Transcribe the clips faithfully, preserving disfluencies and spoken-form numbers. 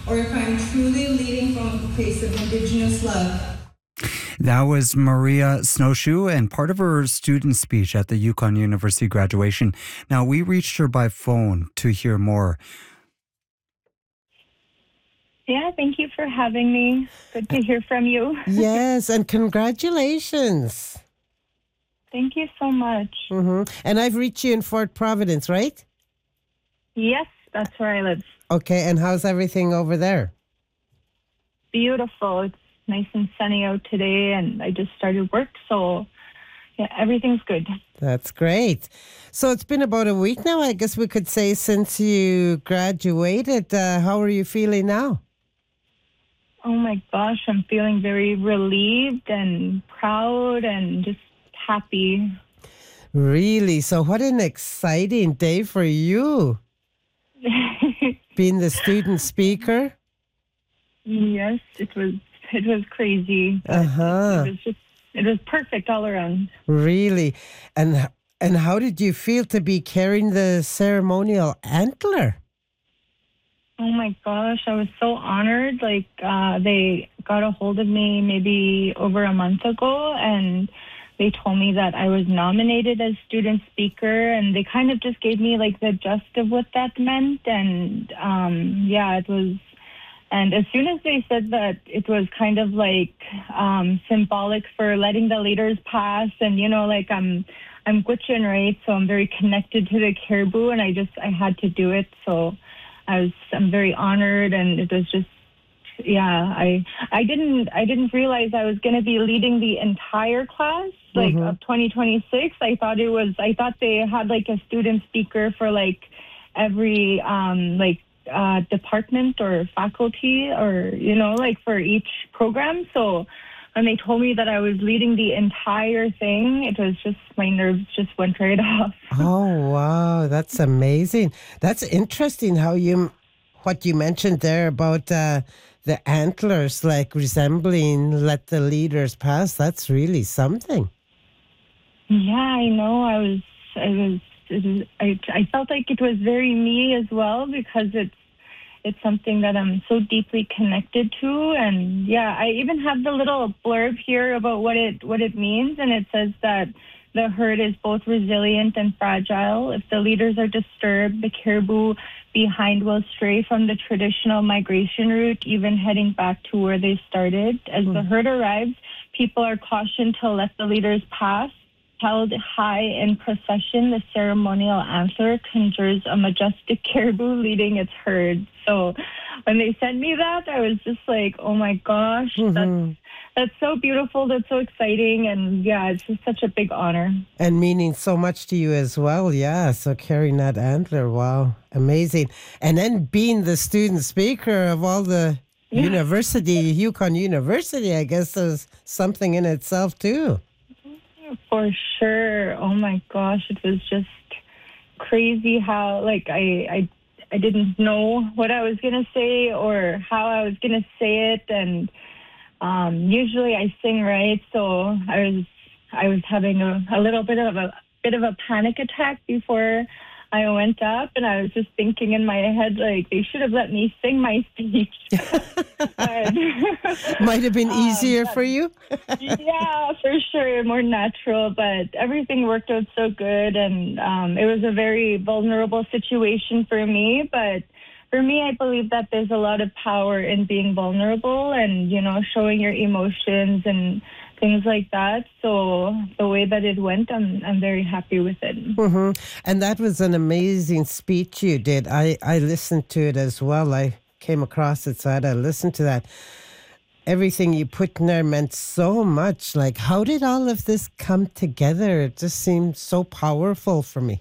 or if I'm truly leading from a place of Indigenous love. That was Maria Snowshoe and part of her student speech at the Yukon University graduation. Now, we reached her by phone to hear more. Yeah, thank you for having me. Good to hear from you. Yes, and congratulations. Thank you so much. Mm-hmm. And I've reached you in Fort Providence, right? Yes, that's where I live. Okay, and how's everything over there? Beautiful. It's nice and sunny out today, and I just started work, so yeah, everything's good. That's great. So it's been about a week now, I guess we could say, since you graduated. Uh, how are you feeling now? Oh my gosh, I'm feeling very relieved and proud and just happy. Really? So what an exciting day for you. Being the student speaker? Yes, it was it was crazy. Uh-huh. It was just it was perfect all around. Really? And and how did you feel to be carrying the ceremonial antler? Oh my gosh, I was so honored. Like uh, they got a hold of me maybe over a month ago, and they told me that I was nominated as student speaker, and they kind of just gave me like the gist of what that meant. And um, yeah, it was. And as soon as they said that it was kind of like um, symbolic for letting the leaders pass, and you know, like I'm, I'm Gwich'in, right? So I'm very connected to the Caribou, and I just I had to do it. So I was I'm very honored, and it was just yeah. I I didn't I didn't realize I was going to be leading the entire class like Mm-hmm. of twenty twenty-six. I thought it was I thought they had like a student speaker for like every um, like. Uh, department or faculty or, you know, like for each program. So when they told me that I was leading the entire thing, it was just, my nerves just went right off. Oh, wow. That's amazing. That's interesting how you, what you mentioned there about uh, the antlers, like resembling let the leaders pass. That's really something. Yeah, I know. I was, I was, it was I, I felt like it was very me as well, because it's, it's something that I'm so deeply connected to. And yeah, I even have the little blurb here about what it, what it means. And it says that the herd is both resilient and fragile. If the leaders are disturbed, the caribou behind will stray from the traditional migration route, even heading back to where they started. As the herd arrives, people are cautioned to let the leaders pass. Held high in procession, the ceremonial antler conjures a majestic caribou leading its herd. So when they sent me that, I was just like, oh my gosh, Mm-hmm. that's that's so beautiful, that's so exciting, and yeah, it's just such a big honor. And meaning so much to you as well, yeah. So carrying that antler, wow, amazing. And then being the student speaker of all the Yeah. university, Yukon University, I guess there's something in itself too. For sure. Oh my gosh, it was just crazy how like I I I didn't know what I was gonna say or how I was gonna say it, and um, usually I sing, right? So I was I was having a, a little bit of a bit of a panic attack before I went up, and I was just thinking in my head, like, they should have let me sing my speech. But, Might have been um, easier but- for you. yeah, for sure, more natural, but everything worked out so good, and um, it was a very vulnerable situation for me, but for me, I believe that there's a lot of power in being vulnerable and, you know, showing your emotions and things like that. So the way that it went, I'm I'm very happy with it. hmm And that was an amazing speech you did. I, I listened to it as well. I came across it, so I had to listen to that. Everything you put in there meant so much. Like, how did all of this come together? It just seemed so powerful for me.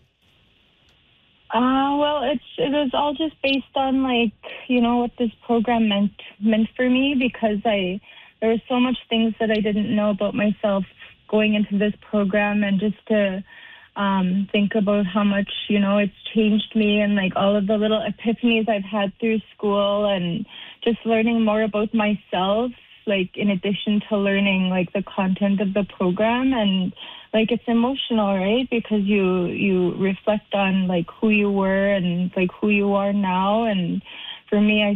Uh, well, it's it was all just based on, like, you know, what this program meant meant for me, because I there were so much things that I didn't know about myself going into this program, and just to um, think about how much, you know, it's changed me, and like all of the little epiphanies I've had through school, and just learning more about myself, like in addition to learning like the content of the program. And like it's emotional, right? Because you you reflect on like who you were and like who you are now. And for me, I